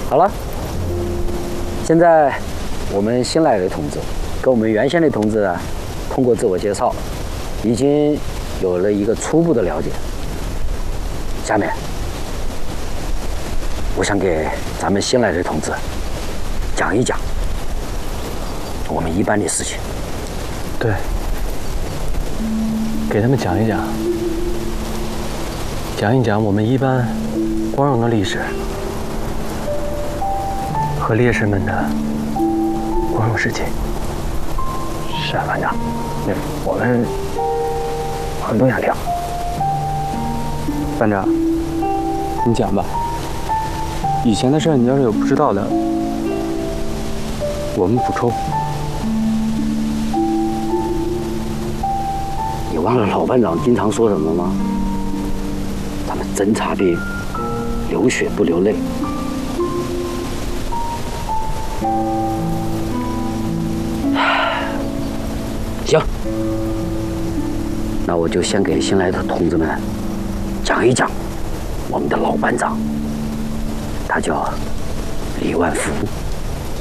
好了，现在我们新来的同志跟我们原先的同志啊，通过自我介绍，已经有了一个初步的了解。下面，我想给咱们新来的同志讲一讲我们一班的事情。 对，给他们讲一讲，讲一讲我们一班光荣的历史和烈士们的光荣事迹。 是啊，班长，我们都想听。 班长，你讲吧。以前的事你要是有不知道的，我们补充。 你忘了老班长经常说什么吗？咱们侦察兵流血不流泪。行，那我就先给新来的同志们讲一讲我们的老班长，他叫李万福。